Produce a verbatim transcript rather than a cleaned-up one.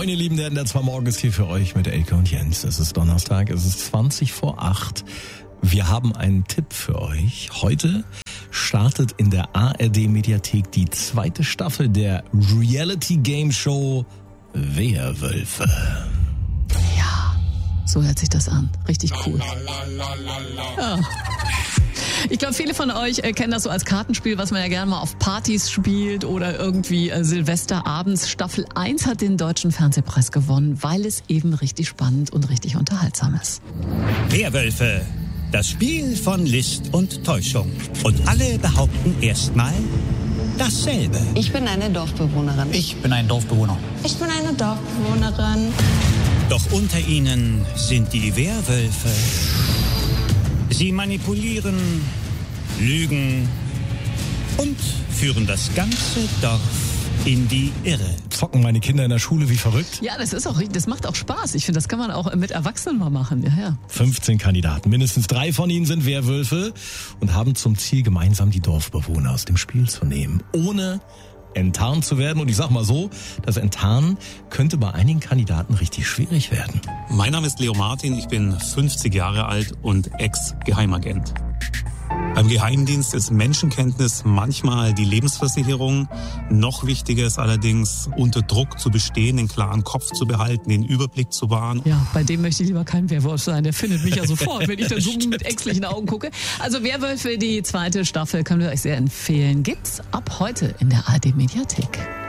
Moin ihr Lieben, der N D R zwei Morgen ist hier für euch mit Elke und Jens. Es ist Donnerstag, es ist zwanzig vor acht. Wir haben einen Tipp für euch. Heute startet in der A R D-Mediathek die zweite Staffel der Reality-Game-Show Werwölfe. Ja, so hört sich das an. Richtig cool. Ja. Ich glaube, viele von euch äh, kennen das so als Kartenspiel, was man ja gerne mal auf Partys spielt oder irgendwie äh, Silvesterabends. Staffel eins hat den Deutschen Fernsehpreis gewonnen, weil es eben richtig spannend und richtig unterhaltsam ist. Werwölfe, das Spiel von List und Täuschung. Und alle behaupten erstmal dasselbe. Ich bin eine Dorfbewohnerin. Ich bin ein Dorfbewohner. Ich bin eine Dorfbewohnerin. Doch unter ihnen sind die Werwölfe. Sie manipulieren, lügen und führen das ganze Dorf in die Irre. Zocken meine Kinder in der Schule wie verrückt? Ja, das ist auch, das macht auch Spaß. Ich finde, das kann man auch mit Erwachsenen mal machen. Ja, ja. fünfzehn Kandidaten, mindestens drei von ihnen sind Werwölfe und haben zum Ziel, gemeinsam die Dorfbewohner aus dem Spiel zu nehmen, ohne enttarnt zu werden. Und ich sag mal so, das Enttarnen könnte bei einigen Kandidaten richtig schwierig werden. Mein Name ist Leo Martin, ich bin fünfzig Jahre alt und Ex-Geheimagent. Beim Geheimdienst ist Menschenkenntnis manchmal die Lebensversicherung. Noch wichtiger ist allerdings, unter Druck zu bestehen, den klaren Kopf zu behalten, den Überblick zu wahren. Ja, bei dem möchte ich lieber kein Werwolf sein. Der findet mich ja sofort, wenn ich dann so mit ängstlichen Augen gucke. Also Werwölfe, die zweite Staffel, können wir euch sehr empfehlen. Gibt's ab heute in der A R D-Mediathek.